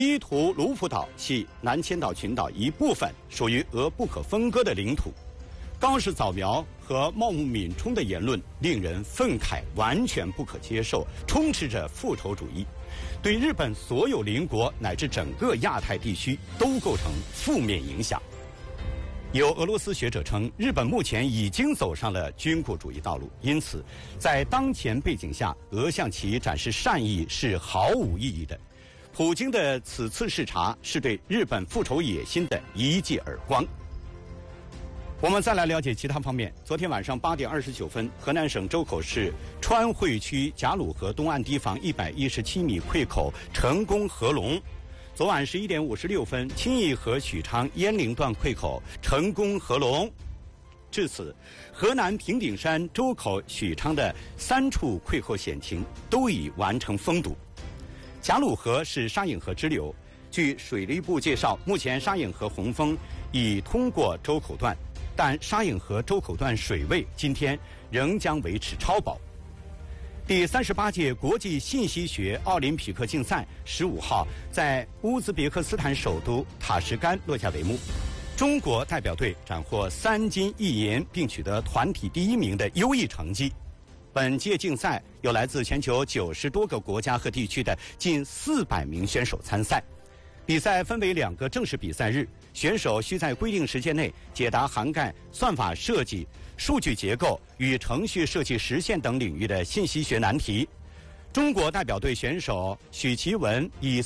伊图卢普岛系南千岛群岛一部分，属于俄不可分割的领土。高市早苗和茂木敏充的言论令人愤慨，完全不可接受，充斥着复仇主义，对日本所有邻国乃至整个亚太地区都构成负面影响。有俄罗斯学者称，日本目前已经走上了军国主义道路，因此，在当前背景下，俄向其展示善意是毫无意义的。普京的此次视察是对日本复仇野心的一记耳光。我们再来了解其他方面。昨天晚上8点29分，河南省周口市川汇区贾鲁河东岸堤防117米溃口成功合龙。昨晚11点56分，清义河许昌鄢陵段溃口成功合龙。至此，河南平顶山、周口、许昌的3处溃口险情都已完成封堵。贾鲁河是沙引河支流，据水利部介绍，目前沙引河洪峰已通过周口段，但沙引河周口段水位今天仍将维持超保。第38届国际信息学奥林匹克竞赛15号在乌兹别克斯坦首都塔什干落下帷幕，中国代表队斩获3金1银，并取得团体第1名的优异成绩。本届竞赛有来自全球90多个国家和地区的近400名选手参赛。比赛分为2个正式比赛日，选手需在规定时间内解答涵盖算法设计、数据结构与程序设计实现等领域的信息学难题。中国代表队选手许其文以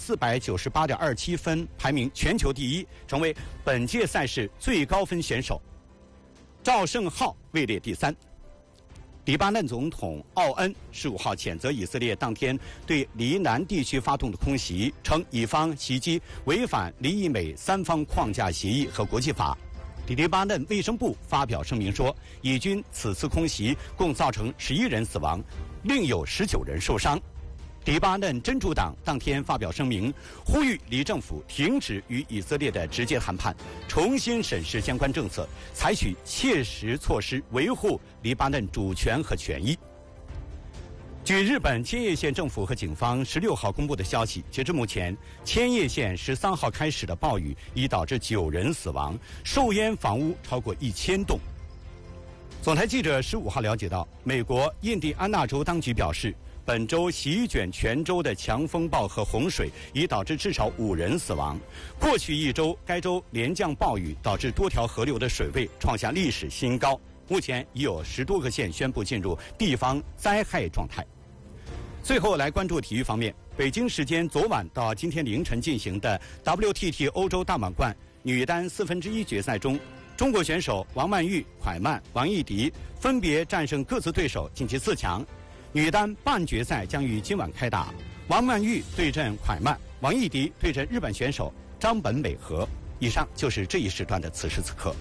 498.27分排名全球第1，成为本届赛事最高分选手。赵胜浩位列第3。黎巴嫩总统奥恩15号谴责以色列当天对黎南地区发动的空袭，称以方袭击违反黎以美3方框架协议和国际法。黎巴嫩卫生部发表声明说，以军此次空袭共造成11人死亡，另有19人受伤。黎巴嫩真主党当天发表声明，呼吁黎政府停止与以色列的直接谈判，重新审视相关政策，采取切实措施维护黎巴嫩主权和权益。据日本千叶县政府和警方16号公布的消息，截至目前，千叶县13号开始的暴雨已导致9人死亡，受淹房屋超过1000栋。总台记者15号了解到，美国印第安纳州当局表示，本周席卷全州的强风暴和洪水已导致至少5人死亡。过去1周，该州连降暴雨，导致多条河流的水位创下历史新高。目前已有10多个县宣布进入地方灾害状态。最后来关注体育方面，北京时间昨晚到今天凌晨进行的 WTT 欧洲大满贯女单1/4决赛中，中国选手王曼玉、蒯曼、王艺迪分别战胜各自对手晋级4强。女单半决赛将于今晚开打，王曼玉对阵蒯曼，王艺迪对阵日本选手张本美和。以上就是这一时段的此时此刻。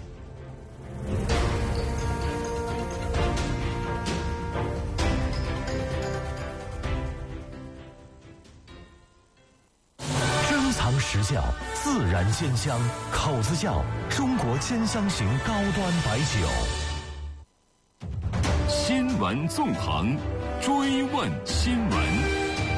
珍藏实窖，自然鲜香，口子窖，中国千香型高端白酒。 新闻纵横，追问新闻。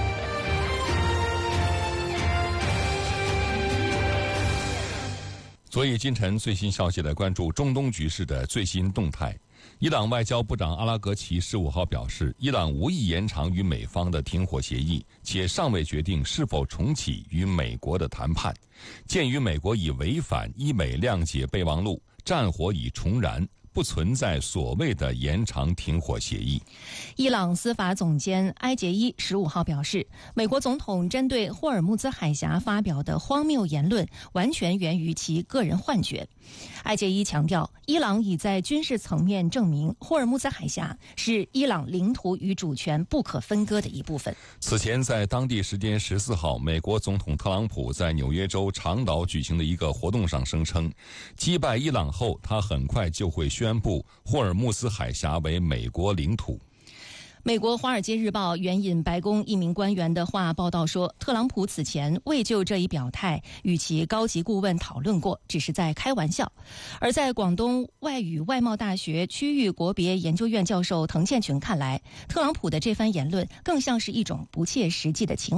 昨夜今晨最新消息来关注中东局势的最新动态。伊朗外交部长阿拉格齐15号表示，伊朗无意延长与美方的停火协议，且尚未决定是否重启与美国的谈判。鉴于美国已违反伊美谅解备忘录，战火已重燃，不存在所谓的延长停火协议。 伊朗司法总监埃杰伊15号表示，美国总统针对霍尔木兹海峡发表的荒谬言论完全源于其个人幻觉。埃杰伊强调，伊朗已在军事层面证明霍尔木兹海峡是伊朗领土与主权不可分割的一部分。 此前在当地时间14号，美国总统特朗普在纽约州长岛举行的一个活动上声称，击败伊朗后，他很快就会宣布霍尔木兹海峡为美国领土。 美国《华尔街日报》援引白宫一名官员的话报道说，特朗普此前未就这一表态与其高级顾问讨论过，只是在开玩笑。而在广东外语外贸大学区域国别研究院教授滕建群看来，特朗普的这番言论更像是一种不切实际的情怀。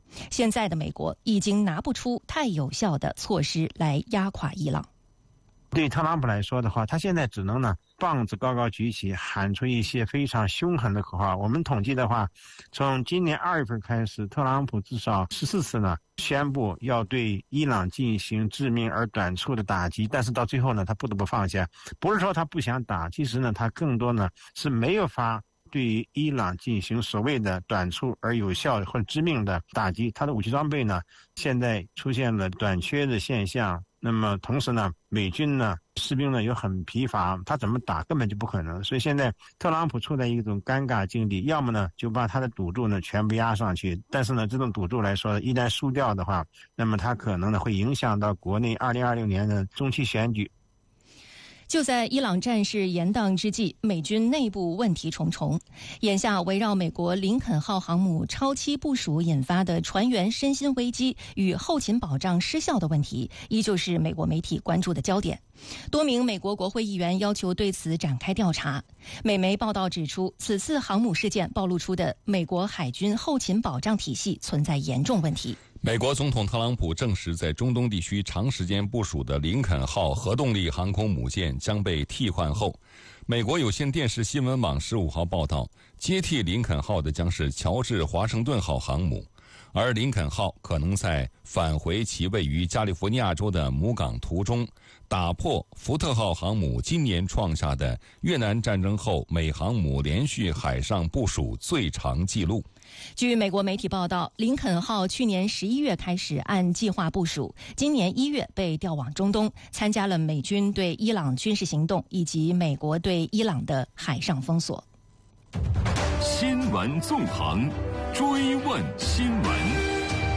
现在的美国已经拿不出太有效的措施来压垮伊朗。 对特朗普来说的话，他现在只能呢棒子高高举起，喊出一些非常凶狠的口号。我们统计的话，从今年2月份开始，特朗普至少14次呢宣布要对伊朗进行致命而短促的打击，但是到最后呢，他不得不放下。不是说他不想打，其实呢，他更多呢是没有法对于伊朗进行所谓的短促而有效或者致命的打击。他的武器装备呢，现在出现了短缺的现象。那么同时呢，美军呢士兵呢又很疲乏，他怎么打根本就不可能。所以现在特朗普处在一种尴尬境地，要么呢就把他的赌注呢全部压上去，但是呢这种赌注来说，一旦输掉的话，那么他可能呢会影响到国内2026年的中期选举。 就在伊朗战事延宕之际，美军内部问题重重。眼下围绕美国林肯号航母超期部署引发的船员身心危机与后勤保障失效的问题，依旧是美国媒体关注的焦点。多名美国国会议员要求对此展开调查。美媒报道指出，此次航母事件暴露出的美国海军后勤保障体系存在严重问题。 美国总统特朗普证实，在中东地区长时间部署的林肯号核动力航空母舰将被替换后，美国有线电视新闻网15号报道，接替林肯号的将是乔治华盛顿号航母，而林肯号可能在返回其位于加利福尼亚州的母港途中，打破福特号航母今年创下的越南战争后美航母连续海上部署最长纪录。 据美国媒体报道，林肯号去年11月开始按计划部署，今年1月被调往中东，参加了美军对伊朗军事行动以及美国对伊朗的海上封锁。 新闻纵横，追问新闻。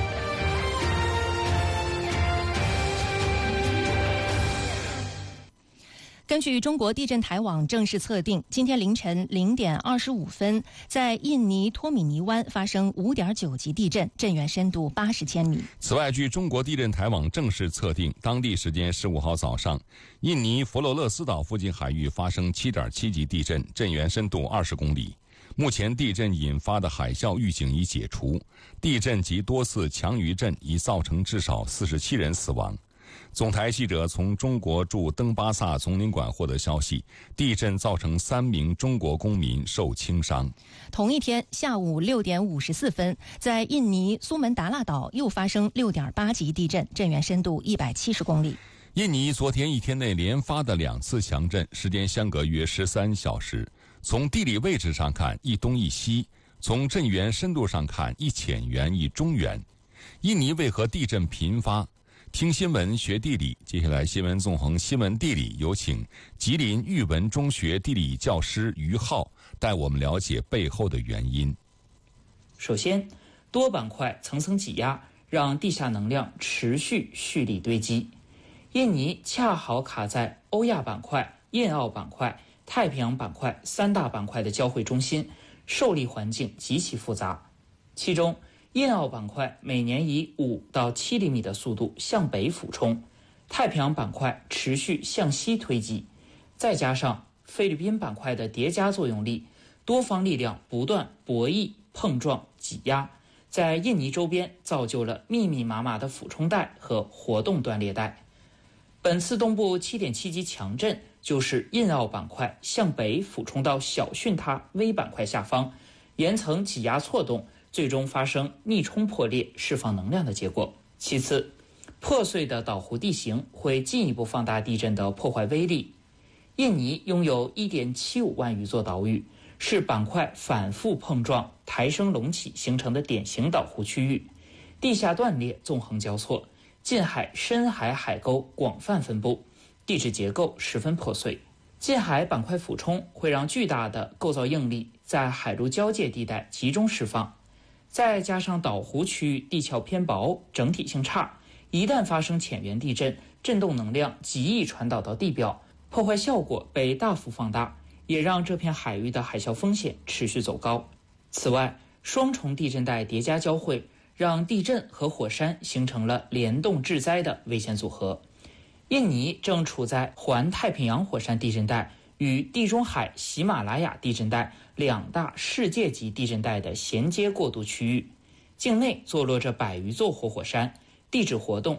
根据中国地震台网正式测定，今天凌晨0点25分，在印尼托米尼湾发生5.9级地震，震源深度80千米。 此外，据中国地震台网正式测定，当地时间15号早上，印尼佛罗勒斯岛附近海域发生7.7级地震，震源深度20公里。目前地震引发的海啸预警已解除，地震及多次强余震已造成至少47人死亡。总台记者从中国驻登巴萨总领馆获得消息，地震造成3名中国公民受轻伤。 同一天下午6点54分，在印尼苏门答腊岛又发生6.8级地震，震源深度170公里。 印尼昨天一天内连发的2次强震，时间相隔约13小时。从地理位置上看，一东一西；从震源深度上看，一浅源一中源。印尼为何地震频发？听新闻学地理，接下来新闻纵横新闻地理，有请吉林育文中学地理教师于浩带我们了解背后的原因。 首先，多板块层层挤压，让地下能量持续蓄力堆积。印尼恰好卡在欧亚板块、印澳板块、太平洋板块3大板块的交汇中心，受力环境极其复杂。其中，印澳板块每年以5到7厘米的速度向北俯冲，太平洋板块持续向西推挤，再加上菲律宾板块的叠加作用力，多方力量不断博弈、碰撞、挤压，在印尼周边造就了密密麻麻的俯冲带和活动断裂带。本次东部7.7级强震就是印澳板块向北俯冲到小巽他微板块下方，岩层挤压错动，最终发生逆冲破裂，释放能量的结果。其次，破碎的岛弧地形会进一步放大地震的破坏威力。印尼拥有 1.75 万余座岛屿，是板块反复碰撞、抬升隆起形成的典型岛弧区域，地下断裂纵横交错，近海、深海海沟广泛分布，地质结构十分破碎。近海板块俯冲会让巨大的构造应力在海陆交界地带集中释放，再加上岛弧区域地壳偏薄，整体性差，一旦发生浅源地震，震动能量极易传导到地表，破坏效果被大幅放大，也让这片海域的海啸风险持续走高。此外，双重地震带叠加交汇，让地震和火山形成了联动致灾的危险组合。印尼正处在环太平洋火山地震带与地中海喜马拉雅地震带2大世界级地震带的衔接过渡区域， 境内坐落着100余座活火山，地质活动